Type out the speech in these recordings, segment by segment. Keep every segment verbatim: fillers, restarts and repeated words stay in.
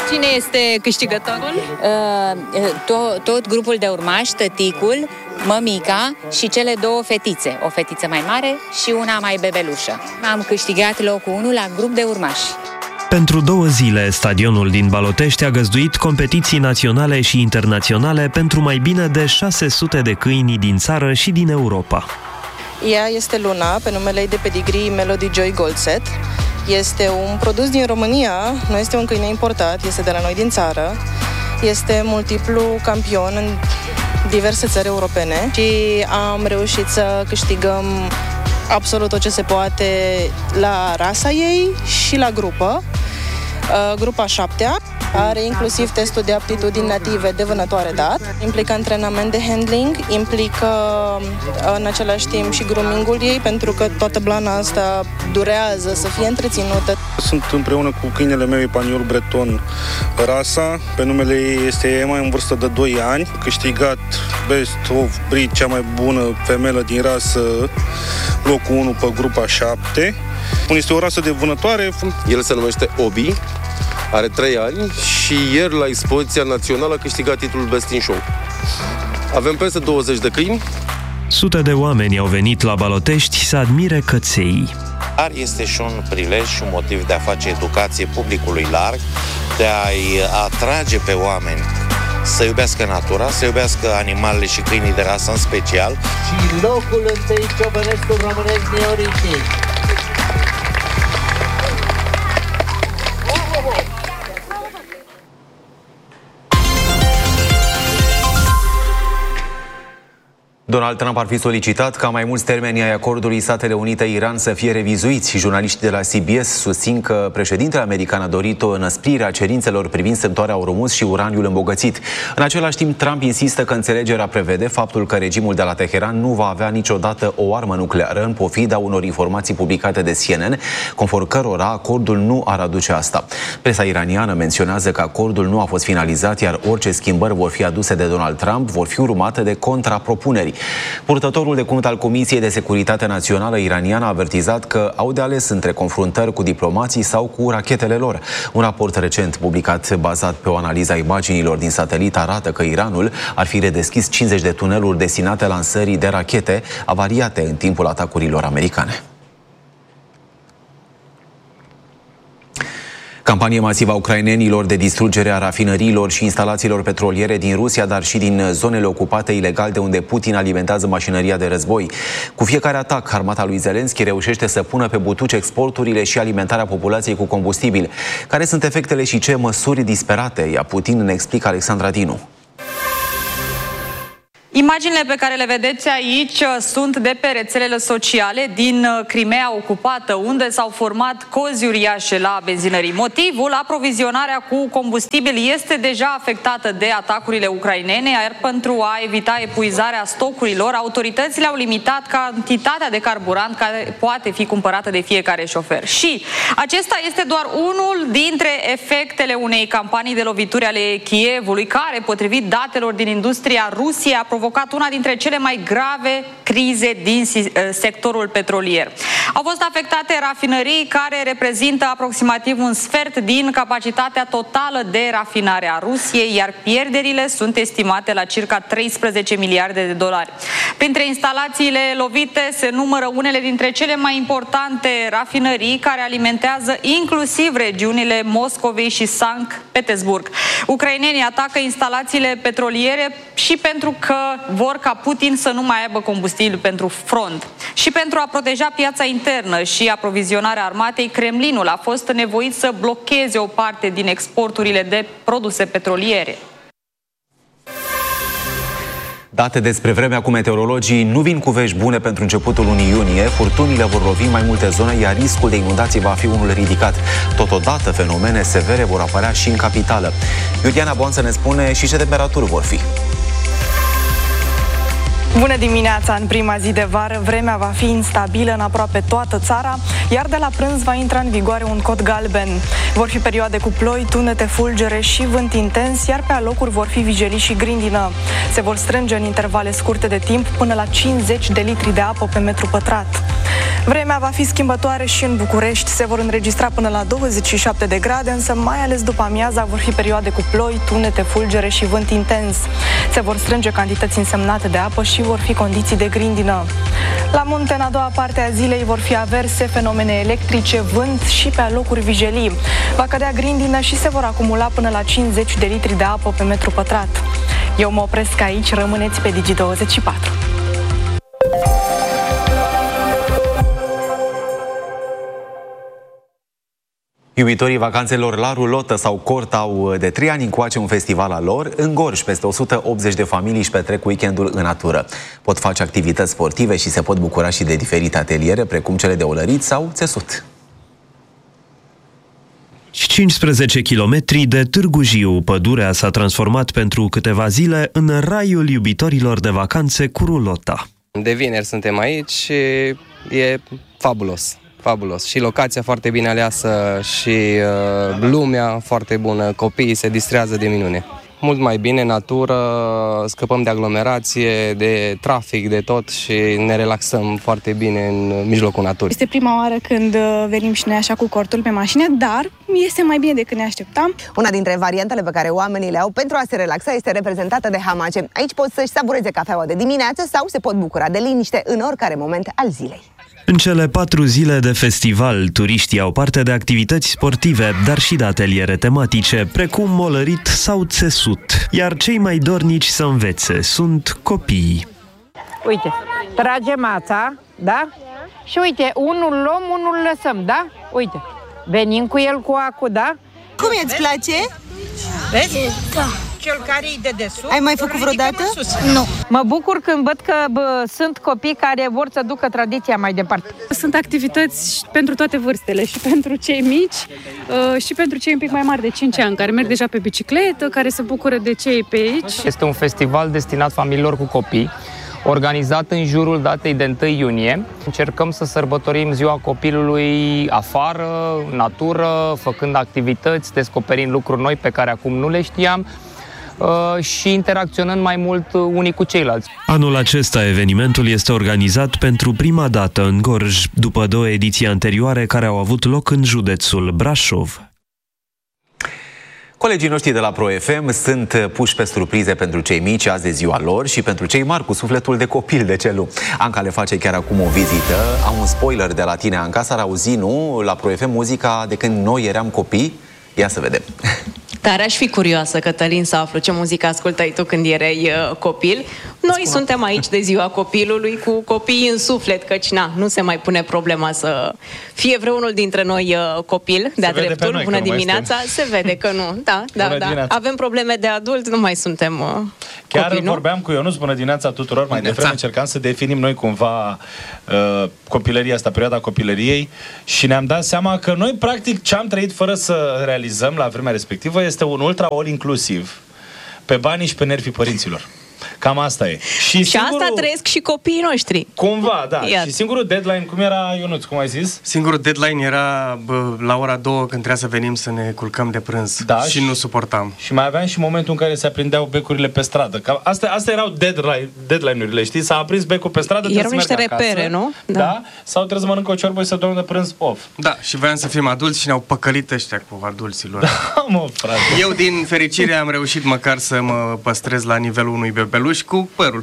Cine este câștigătorul? Uh, tot, tot grupul de urmași, tăticul, mămica și cele două fetițe. O fetiță mai mare și una mai bebelușă. Am câștigat locul unu la grup de urmași. Pentru două zile, stadionul din Balotești a găzduit competiții naționale și internaționale pentru mai bine de șase sute de câini din țară și din Europa. Ea este Luna, pe numele ei de pedigree Melody Joy Goldset. Este un produs din România, nu este un câine importat, este de la noi din țară. Este multiplu campion în diverse țări europene și am reușit să câștigăm absolut tot ce se poate la rasa ei și la grupă. Grupa șaptea are inclusiv testul de aptitudini native de vânătoare dat, implică antrenament de handling, implică în același timp și groomingul ei, pentru că toată blana asta durează să fie întreținută. Sunt împreună cu câinele meu Epaniol Breton rasa, pe numele ei este Emma, în vârstă de doi ani, câștigat Best of Breed, cea mai bună femelă din rasă, locul unu pe grupa șapte. Este o rasă de vânătoare. El se numește Obi, are trei ani și ieri la expoziția națională a câștigat titlul Best in Show. Avem peste douăzeci de câini. Sute de oameni au venit la Balotești să admire căței. Dar este și un prilej și un motiv de a face educație publicului larg, de a-i atrage pe oameni să iubească natura, să iubească animalele și câinii de rasă în special. Și locul întâi ciobănescul românesc neoritic. Donald Trump ar fi solicitat ca mai mulți termeni ai acordului Statele Unite-Iran să fie revizuiți și jurnaliștii de la C B S susțin că președintele american a dorit o înăsprire a cerințelor privind strâmtoarea Ormuz și uraniul îmbogățit. În același timp, Trump insistă că înțelegerea prevede faptul că regimul de la Teheran nu va avea niciodată o armă nucleară, în pofida unor informații publicate de C N N, conform cărora acordul nu ar aduce asta. Presa iraniană menționează că acordul nu a fost finalizat, iar orice schimbări vor fi aduse de Donald Trump vor fi urmate de contrapropuneri. Purtătorul de cuvânt al Comisiei de Securitate Națională iraniană a avertizat că au de ales între confruntări cu diplomații sau cu rachetele lor. Un raport recent publicat bazat pe o analiză a imaginilor din satelit arată că Iranul ar fi redeschis cincizeci de tuneluri destinate lansării de rachete avariate în timpul atacurilor americane. Campanie masivă a ucrainenilor de distrugere a rafinăriilor și instalațiilor petroliere din Rusia, dar și din zonele ocupate ilegal de unde Putin alimentează mașinăria de război. Cu fiecare atac, armata lui Zelenski reușește să pună pe butuci exporturile și alimentarea populației cu combustibil. Care sunt efectele și ce măsuri disperate ia Putin, ne explică Alexandra Dinu. Imaginile pe care le vedeți aici sunt de pe rețelele sociale din Crimea ocupată, unde s-au format cozi uriașe la benzinării. Motivul, aprovizionarea cu combustibil este deja afectată de atacurile ucrainene, iar pentru a evita epuizarea stocurilor, autoritățile au limitat cantitatea de carburant care poate fi cumpărată de fiecare șofer. Și acesta este doar unul dintre efectele unei campanii de lovituri ale Kievului, care, potrivit datelor din industria Rusiei, a provocat una dintre cele mai grave crize din sectorul petrolier. Au fost afectate rafinării care reprezintă aproximativ un sfert din capacitatea totală de rafinare a Rusiei, iar pierderile sunt estimate la circa treisprezece miliarde de dolari. Printre instalațiile lovite se numără unele dintre cele mai importante rafinării care alimentează inclusiv regiunile Moscovei și Sankt Petersburg. Ucrainenii atacă instalațiile petroliere și pentru că vor ca Putin să nu mai aibă combustibil pentru front. Și pentru a proteja piața internă și aprovizionarea armatei, Kremlinul a fost nevoit să blocheze o parte din exporturile de produse petroliere. Date despre vremea cu meteorologii nu vin cu vești bune pentru începutul lunii iunie. Furtunile vor lovi în mai multe zone, iar riscul de inundații va fi unul ridicat. Totodată, fenomene severe vor apărea și în capitală. Iuliana Boanță ne spune și ce temperaturi vor fi. Bună dimineața! În prima zi de vară, vremea va fi instabilă în aproape toată țara, iar de la prânz va intra în vigoare un cod galben. Vor fi perioade cu ploi, tunete, fulgere și vânt intens, iar pe alocuri vor fi vijelii și grindină. Se vor strânge în intervale scurte de timp până la cincizeci de litri de apă pe metru pătrat. Vremea va fi schimbătoare și în București. Se vor înregistra până la douăzeci și șapte de grade, însă mai ales după amiaza vor fi perioade cu ploi, tunete, fulgere și vânt intens. Se vor strânge cantități însemnate de apă și vor fi condiții de grindină. La munte, în a doua parte a zilei, vor fi averse, fenomene electrice, vânt și pe alocuri vijelii. Va cădea grindină și se vor acumula până la cincizeci de litri de apă pe metru pătrat. Eu mă opresc aici, rămâneți pe Digi douăzeci și patru. Iubitorii vacanțelor la rulotă sau cort au de trei ani încoace un festival al lor. În Gorj, peste o sută optzeci de familii își petrec weekendul în natură. Pot face activități sportive și se pot bucura și de diferite ateliere, precum cele de olărit sau țesut. cincisprezece kilometri de Târgu Jiu, pădurea s-a transformat pentru câteva zile în raiul iubitorilor de vacanțe cu rulota. De vineri suntem aici și e fabulos. Fabulos. Și locația foarte bine aleasă și uh, lumea foarte bună, copiii se distrează de minune. Mult mai bine, natură, scăpăm de aglomerație, de trafic, de tot și ne relaxăm foarte bine în mijlocul naturii. Este prima oară când venim și noi așa cu cortul pe mașină, dar este mai bine decât ne așteptam. Una dintre variantele pe care oamenii le au pentru a se relaxa este reprezentată de hamace. Aici pot să-și savureze cafeaua de dimineață sau se pot bucura de liniște în oricare moment al zilei. În cele patru zile de festival, turiștii au parte de activități sportive, dar și de ateliere tematice, precum molărit sau țesut. Iar cei mai dornici să învețe sunt copiii. Uite, tragem ața, da? Și uite, unul luăm, unul lăsăm, da? Uite, venim cu el cu acu, da? Cum îți place? Vezi? Da. Cel care e de desubt. Ai mai făcut vreodată? Nu. Mă bucur când văd că bă, sunt copii care vor să ducă tradiția mai departe. Sunt activități pentru toate vârstele, și pentru cei mici, și pentru cei un pic mai mari de cinci ani, care merg deja pe bicicletă, care se bucură de cei pe aici. Este un festival destinat familiilor cu copii, organizat în jurul datei de întâi iunie. Încercăm să sărbătorim ziua copilului afară, în natură, făcând activități, descoperind lucruri noi pe care acum nu le știam și interacționând mai mult unii cu ceilalți. Anul acesta evenimentul este organizat pentru prima dată în Gorj, după două ediții anterioare care au avut loc în județul Brașov. Colegii noștri de la Pro F M sunt puși pe surprize pentru cei mici, azi de ziua lor, și pentru cei mari cu sufletul de copil, de ce nu? Anca le face chiar acum o vizită. Am un spoiler de la tine, Anca, s-ar auzi, nu, la Pro F M muzica de când noi eram copii? Ia să vedem. Tare aș fi curioasă, Cătălin, să aflu ce muzică ascultai tu când erai uh, copil. Noi suntem aici de ziua copilului cu copiii în suflet, căci na, nu se mai pune problema să fie vreunul dintre noi uh, copil, de-a dreptul. Noi, bună dimineața, se vede că nu. Da, da, bună da. Dimineața. Avem probleme de adult, nu mai suntem uh, Chiar copii, nu? vorbeam cu Ionuț, bună dimineața tuturor, mai devreme încercam să definim noi cumva uh, copilăria asta, perioada copilăriei, și ne-am dat seama că noi, practic, ce am trăit fără să realizăm la vremea respectivă este un ultra all-inclusiv pe banii și pe nervii părinților. Cam asta e. Și, și singurul... asta trăiesc și copiii noștri. Cumva, da. Iată. Și singurul deadline, cum era, Ionuț, cum ai zis? Singurul deadline era bă, la ora două, când trebuia să venim să ne culcăm de prânz. Da, și, și nu suportam. Și mai aveam și momentul în care se aprindeau becurile pe stradă. Că astea, astea erau deadline, deadline-urile, știi? S-a aprins becul pe stradă, erau niște repere, acasă, nu? Da. da. Sau trebuie să mănâncă o ciorbă și să dormă de prânz off. Da, și voiam să fim adulți și ne-au păcălit ăștia cu adulților. Da, mă, frate. Eu, din fericire, am reușit măcar să mă păstrez la nivelul unui bebeluș cu părul.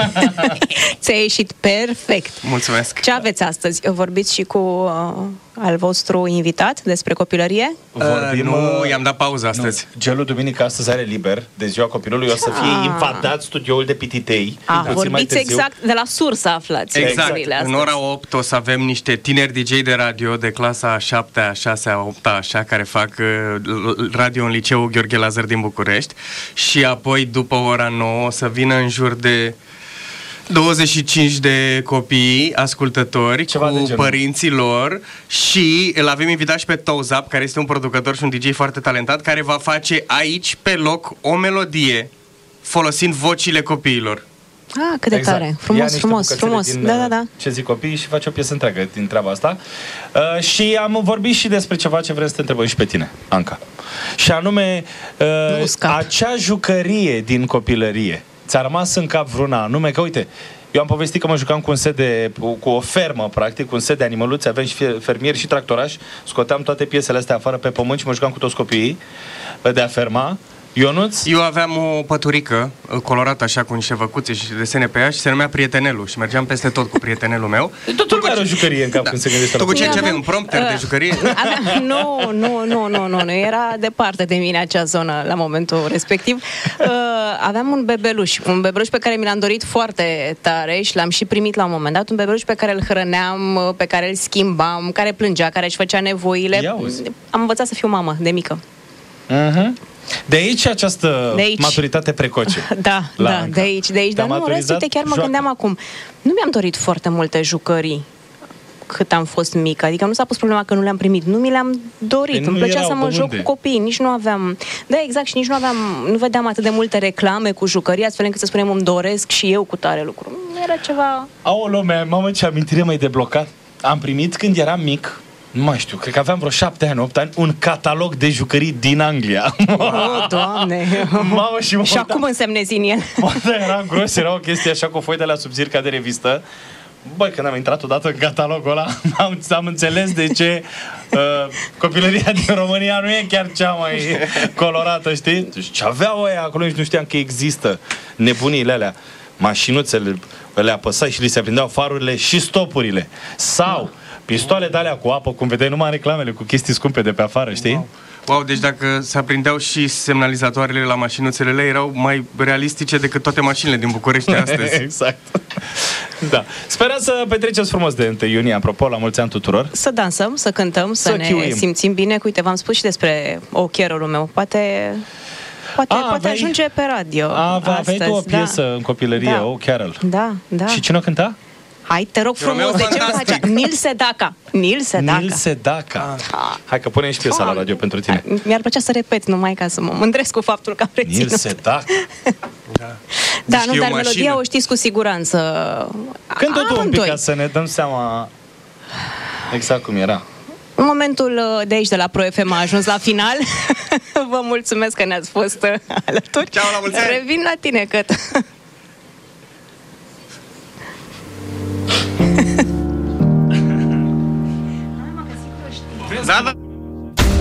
Ți-a ieșit perfect. Mulțumesc. Ce aveți astăzi? Vorbiți și cu uh, al vostru invitat despre copilărie? Vorbim, uh, nu, i-am dat pauză astăzi. Nu. Gelul duminică astăzi are liber de ziua copilului. O să fie ah. invadat studioul de pititei. Ah, vorbiți exact de la sursă, aflați. Exact. În ora opt o să avem niște tineri D J de radio de clasa a șaptea, a șasea, a opta, așa, care fac uh, radio în liceul Gheorghe Lazar din București. Și apoi, după ora nouă, o să vină în jur de douăzeci și cinci de copii ascultători ceva cu părinții lor și îl avem invitat și pe Tozap, care este un producător și un D J foarte talentat, care va face aici pe loc o melodie folosind vocile copiilor. Ah, cât de exact. Tare! Frumos, frumos, frumos! Din, da, da, da. Ce zic copiii și face o piesă întreagă din treaba asta. Uh, și am vorbit și despre ceva ce vrem să te întrebăm și pe tine, Anca. Și anume, uh, acea jucărie din copilărie ți-a rămas în cap vreuna anume? Că uite, Eu am povestit că mă jucam cu un set de, cu o fermă, practic, cu un set de animăluți, aveam și fermieri și tractorași, scoteam toate piesele astea afară pe pământ și mă jucam cu toți copiii de a ferma. Ionuț? Eu aveam o păturică colorată așa cu niște văcuțe și desene pe ea și se numea Prietenelul și mergeam peste tot cu prietenelul meu. Totul mai are o jucărie în cap, da, când se gândește la tu cu ce aveai? Un prompter uh, de jucărie? Aveam, nu, nu, nu, nu, nu, nu, era departe de mine acea zonă la momentul respectiv. Uh, aveam un bebeluș, un bebeluș pe care mi l-am dorit foarte tare și l-am și primit la un moment dat, un bebeluș pe care îl hrăneam, pe care îl schimbam, care plângea, care își făcea nevoile. Am învățat să fiu mamă de mică. Uh-huh. De aici această de aici. maturitate precoce. Da, da, Anca. de aici, de aici. Dar nu, în rest, uite, chiar mă joacă. gândeam acum. Nu mi-am dorit foarte multe jucării cât am fost mică. Adică nu s-a pus problema că nu le-am primit. Nu mi le-am dorit. Îmi plăcea să mă joc cu copiii. Nici nu aveam... Da, exact. Și nici nu aveam... Nu vedeam atât de multe reclame cu jucării, astfel încât să spunem îmi doresc și eu cu tare lucru. Era ceva... Aoleu, mamă, ce amintire mai deblocat. Am primit când eram mic, nu mai știu, cred că aveam vreo șapte ani, opt ani, un catalog de jucării din Anglia. Oh, Doamne! Mamă, și mă și acum însemnezi în el. Mă, da, era gros, era o chestie așa cu foi de la subțiri ca de revistă. Băi, când am intrat odată în catalogul ăla, am, am înțeles de ce uh, copilăria din România nu e chiar cea mai colorată, știi? Ce aveau ăia acolo, nici nu știam că există nebuniile alea. Mașinuțele, le apăsai și li se aprindeau farurile și stopurile. Sau pistoale de alea cu apă, cum vedeai numai în reclamele, cu chestii scumpe de pe afară, știi? Wow. Wow, deci dacă se aprindeau și semnalizatoarele la mașinuțele, erau mai realistice decât toate mașinile din București astăzi. Exact. Da. Sperăm să petreceți frumos de întâi iunie, apropo, la mulți ani tuturor. Să dansăm, să cântăm, să, să ne chiuim. simțim bine. Uite, v-am spus și despre ocherul meu. Poate... Poate, A, poate aveai, ajunge pe radio. A, aveai tu o piesă da. în copilărie, da. O Carol. Da, da. Și cine o cânta? Hai, te rog frumos, de ce îmi face? Nil Sedaka. Nil Sedaka. Nil Sedaka. Ah. Hai că punem și piesa la radio pentru tine. Mi-ar plăcea să repet, numai ca să mă mândresc cu faptul că am reținut. Nil Sedaka. Da, da, nu, dar melodia o știți cu siguranță. Cântă tu un pic ca să ne dăm seama exact cum era. În momentul de aici, de la Pro F M, a ajuns la final. Vă mulțumesc că ne-ați fost alături. Ceau, la mulți ani. Revin la tine, Căt.